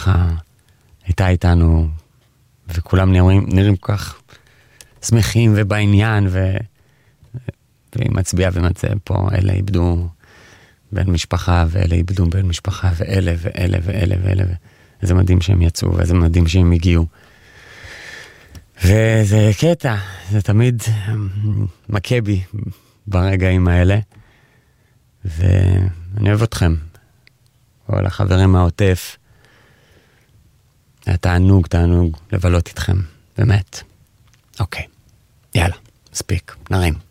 ככה הייתה איתנו, וכולם נראים כל כך שמחים ובעניין, והיא מצביעה ומצביעה פה, אלה איבדו בן משפחה, ואלה איבדו בן משפחה, ואלה ואלה ואלה ואלה, וזה מדהים שהם יצאו, וזה מדהים שהם הגיעו. וזה קטע, זה תמיד מכה בי ברגעים האלה, ואני אוהב אתכם, כל החברים מהעוטף, היה תענוג לבלות איתכם, באמת. אוקיי, יאללה, מספיק, נרים.